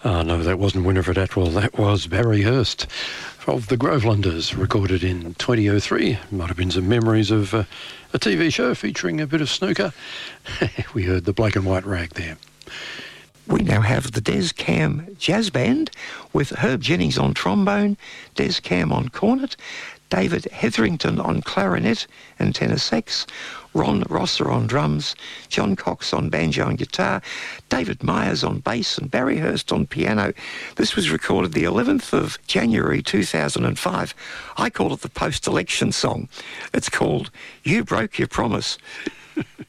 No, that wasn't Winifred Atwell. That was Barry Hurst of the Grovelanders, recorded in 2003. Might have been some memories of a TV show featuring a bit of snooker. We heard the Black and White Rag there. We now have the Des Cam Jazz Band with Herb Jennings on trombone, Des Cam on cornet, David Hetherington on clarinet and tenor sax, Ron Rosser on drums, John Cox on banjo and guitar, David Myers on bass and Barry Hurst on piano. This was recorded the 11th of January 2005. I call it the post-election song. It's called You Broke Your Promise.